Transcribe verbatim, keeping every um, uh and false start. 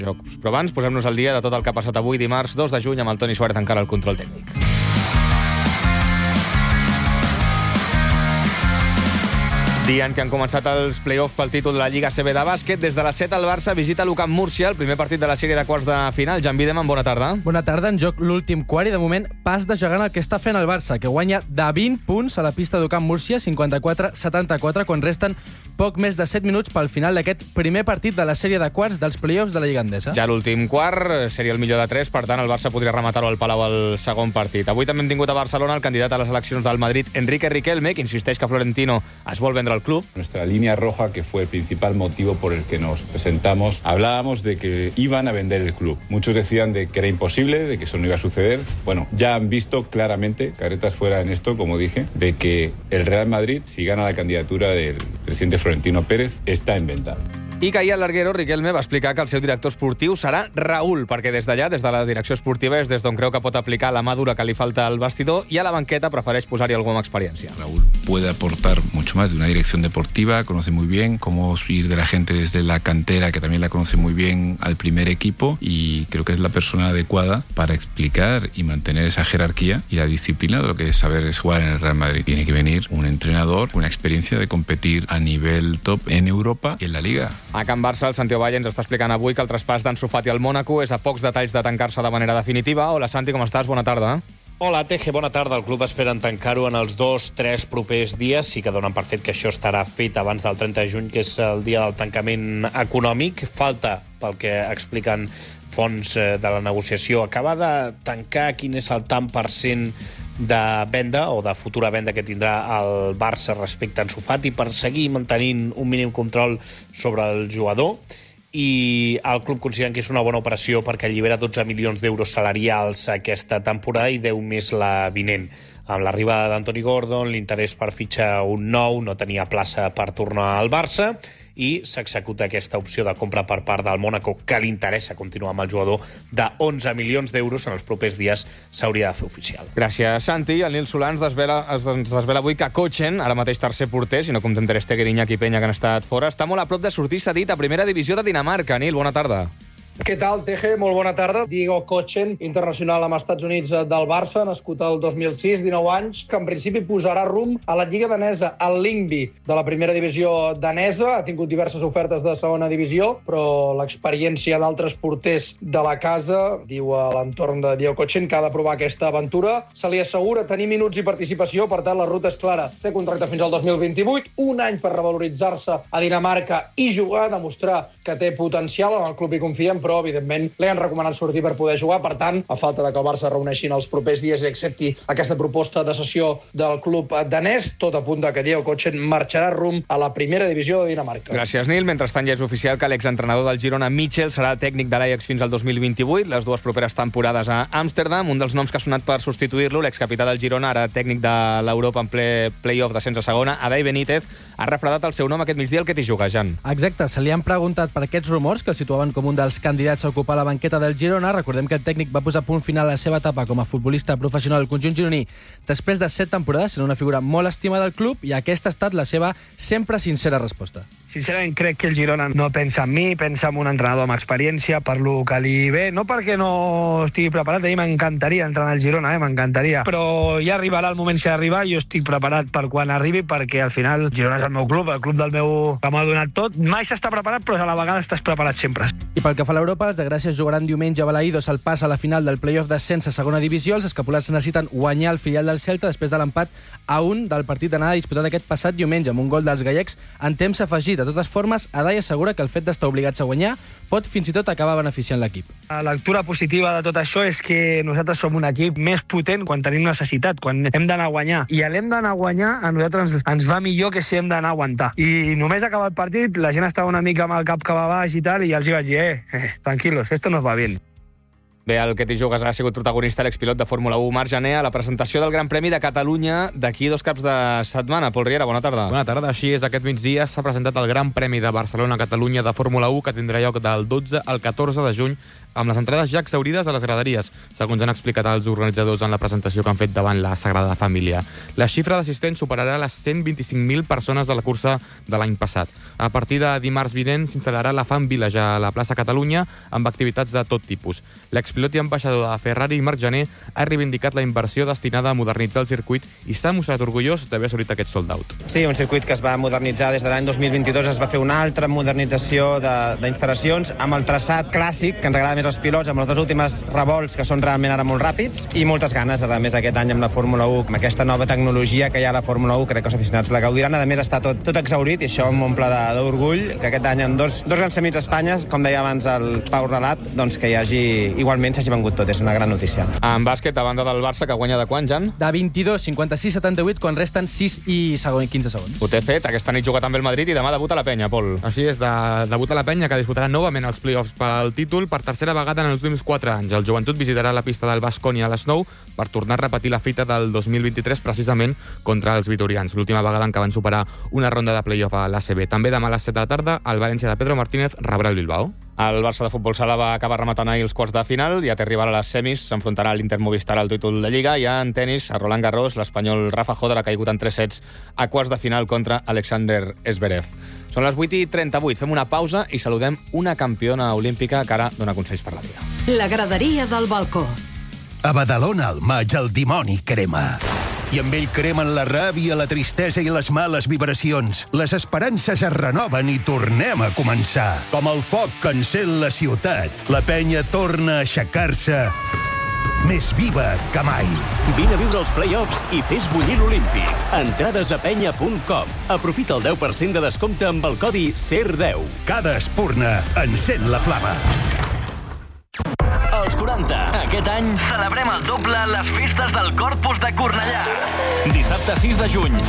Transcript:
Jocs. Però abans posem-nos al dia de tot el que ha passat avui, dimarts dos de juny, amb el Toni Suárez encara al control tècnic. Dia en què han començat els play-off pel títol de la Lliga A C B de bàsquet. Des de les set el Barça visita l'U Camp Múrcia, el primer partit de la sèrie de quarts de final. Jan Wiedemann, bona tarda. Bona tarda, en joc l'últim quart i de moment pas de gegant el que està fent el Barça, que guanya de vint punts a la pista d'U Camp Múrcia, cinquanta-quatre a setanta-quatre, quan resten poc més de set minuts pel final d'aquest primer partit de la sèrie de quarts dels play-offs de la Lliga Endesa. Ja l'últim quart seria el millor de tres, per tant el Barça podria rematar-ho al Palau al segon partit. Avui també hem tingut a Barcelona el candidat a les eleccions del Madrid, Enrique Riquelme, que insisteix que Florentino es vol vendre al club. Nuestra línea roja, que fue el principal motivo por el que nos presentamos, hablábamos de que iban a vender el club. Muchos decían de que era imposible, de que eso no iba a suceder. Bueno, ya han visto claramente, caretas fuera en esto, como dije, de que el Real Madrid, si gana la candidatura del presidente Florentino Pérez, está en venta. I que ahir al Larguero Riquelme va explicar que el seu director esportiu serà Raúl, perquè des d'allà, des de la direcció esportiva, és des d'on creu que pot aplicar la mà dura que li falta al vestidor, i a la banqueta prefereix posar-hi algú amb experiència. Raúl puede aportar mucho más de una dirección deportiva, conoce muy bien cómo ir de la gente desde la cantera, que también la conoce muy bien, al primer equipo, y creo que es la persona adecuada para explicar y mantener esa jerarquía y la disciplina de lo que es saber es jugar en el Real Madrid. Tiene que venir un entrenador con una experiencia de competir a nivel top en Europa y en la Liga. A Can Barça, el Santiago Valle ens està explicant avui que el traspàs d'Ansu Fati al Mónaco és a pocs detalls de tancar-se de manera definitiva. Hola, Santi, com estàs? Bona tarda. Hola, Teje, bona tarda. El club espera tancar-ho en els dos, tres propers dies. Sí que donen per fet que això estarà fet abans del trenta de juny, que és el dia del tancament econòmic. Falta, pel que expliquen fonts de la negociació, acabar de tancar quin és el tant per cent de venda o de futura venda que tindrà el Barça respecte a Ansu Fati per seguir mantenint un mínim control sobre el jugador, i el club considera que és una bona operació perquè allibera dotze milions d'euros salarials aquesta temporada i deu més la vinent. Amb l'arribada d'Anthony Gordon, l'interès per fitxar un nou, no tenia plaça per tornar al Barça, i s'executa aquesta opció de compra per part del Mónaco, que li interessa continuar amb el jugador, de onze milions d'euros. En els propers dies s'hauria de fer oficial. Gràcies, Santi. El Nil Solà ens desvela, es desvela avui que Kochen, ara mateix tercer porter, si no comptem Ter Stegen i Iñaki Peña, que han estat fora, està molt a prop de sortir cedit a primera divisió de Dinamarca. Nil, bona tarda. Què tal, Teje? Molt bona tarda. Diego Kochen, internacional amb Estats Units del Barça, nascut el dos mil sis, dinou anys, que en principi posarà rumb a la Lliga danesa, al Lyngby, de la primera divisió danesa. Ha tingut diverses ofertes de segona divisió, però l'experiència d'altres porters de la casa, diu a l'entorn de Diego Kochen, que ha de provar aquesta aventura. Se li assegura tenir minuts i participació, per tant la ruta és clara. Té contracte fins al dos mil vint-i-vuit, un any per revaloritzar-se a Dinamarca i jugar, demostrar que té potencial, en el club hi confien, però evidentment li han recomanat sortir per poder jugar. Per tant, a falta de que el Barça reuneixi en els propers dies i accepti aquesta proposta de cessió del club danès, tot apunta que Diego Kochen marxarà rumb a la primera divisió de Dinamarca. Gràcies, Nil. Mentrestant, ja és oficial que l'exentrenador del Girona, Mitchell, serà tècnic de l'Ajax fins al dos mil vint-i-vuit, les dues properes temporades a Amsterdam. Un dels noms que ha sonat per substituir-lo, l'excapità del Girona, ara tècnic de l'Europa en ple play-off d'ascens a segona, Adai Benítez, ha refredat el seu nom aquest migdia al que t'hi juga, Jan. Exacte, se li han preguntat per aquests rumors que el situaven com un dels candidats a ocupar la banqueta del Girona. Recordem que el tècnic va posar punt final a la seva etapa com a futbolista professional del conjunt gironí després de set temporades, sent una figura molt estimada del club, i aquesta ha estat la seva sempre sincera resposta. Sincerament crec que el Girona no pensa en mi, pensa en un entrenador amb experiència, per lo que li ve, no perquè no estigui preparat. A mi m'encantaria entrenar el Girona, eh? m'encantaria, però ja arribarà el moment si ha d'arribar. Jo estic preparat per quan arribi, perquè al final el Girona és el meu club, el club del meu que m'ha donat tot. Mai s'està preparat, però a la vegada estàs preparat sempre. I pel que fa a l'Europa, els de Gràcia jugaran diumenge a Balaïdos el pas a la final del play-off d'ascens a segona divisió. Els escapulars necessiten guanyar el filial del Celta després de l'empat a un del partit d'anada disputat aquest passat diumenge amb un gol dels gallecs en temps afegit. De totes formes, Adai assegura que el fet d'estar obligats a guanyar pot fins i tot acabar beneficiant l'equip. La lectura positiva de tot això és que nosaltres som un equip més potent quan tenim necessitat, quan hem d'anar a guanyar. I l'hem d'anar a guanyar a nosaltres ens, ens va millor que si hem d'anar a aguantar. I només acabar el partit, la gent estava una mica amb el cap que va baix i tal, i els hi vaig dir, eh, eh tranquilos, esto nos va bien. Bé, el que t'hi jugues ha sigut protagonista l'expilot de Fórmula u Marc Jané a la presentació del Gran Premi de Catalunya d'aquí dos caps de setmana. Pol Riera, bona tarda. Bona tarda. Així és, aquest migdia s'ha presentat el Gran Premi de Barcelona-Catalunya de Fórmula u, que tindrà lloc del dotze al catorze de juny amb les entrades ja exhaurides a les graderies, segons han explicat els organitzadors en la presentació que han fet davant la Sagrada Família. La xifra d'assistents superarà les cent vint-i-cinc mil persones de la cursa de l'any passat. A partir de dimarts vinent s'instal·larà la Fan Village a la plaça Catalunya amb activitats de tot tipus. L'expilot i ambaixador de Ferrari, Marc Jané, ha reivindicat la inversió destinada a modernitzar el circuit i s'ha mostrat orgullós d'haver assolit aquest sold out. Sí, un circuit que es va modernitzar des de l'any dos mil vint-i-dos, es va fer una altra modernització d'instal·lacions amb el traçat clàssic, que ens agrada més als pilots, amb les dues últimes revolts, que són realment ara molt ràpids, i moltes ganes, a més, aquest any amb la Fórmula u, amb aquesta nova tecnologia que hi ha a la Fórmula u, crec que els aficionats la gaudiran. A més, està tot, tot exhaurit, i això m'omple d'orgull, que aquest any en dos, dos grans premis d'Espanya, com deia abans el Pau Relat, doncs que hi hagi, igualment s'hagi vengut tot, és una gran notícia. En bàsquet, a banda del Barça, que guanya de quan, Jan? De vint-i-dos, cinquanta-sis, setanta-vuit, quan resten sis i quinze segons. Ho té fet, aquesta nit juga també el Madrid i demà debuta la Penya, Pol. Així és, de, debuta la Penya, que disputarà novament els play-offs pel títol per tercera vegada en els últims quatre anys. El Joventut visitarà la pista del Baskonia a les nou per tornar a repetir la fita del dos mil vint-i-tres precisament contra els vitorians, l'última vegada en què van superar una ronda de play-off a l'A C B. També demà a les set de la tarda, el València de Pedro Martínez rebrà el Bilbao. El Barça de futbol sala va acabar rematant ahir els quarts de final, ja té arribar a les semis, s'enfrontarà a l'Inter Movistar al títol de Lliga, i en tenis, a Roland Garros, l'espanyol Rafa Joder ha caigut en tres sets a quarts de final contra Alexander Zverev. Són les vuit i trenta-vuit, fem una pausa i saludem una campiona olímpica que ara dona consells per la vida. La graderia del balcó. A Badalona, al maig, el dimoni crema. I amb ell cremen la ràbia, la tristesa i les males vibracions. Les esperances es renoven i tornem a començar. Com el foc que encén la ciutat, la penya torna a aixecar-se més viva que mai. Vine a viure els play-offs i fes bullir l'Olímpic. Entrades a penya punt com. Aprofita el deu per cent de descompte amb el codi S E R deu. Cada espurna encén la flama. Els quaranta. Aquest any celebrem el doble les festes del Corpus de Cornellà. Dissabte sis de juny,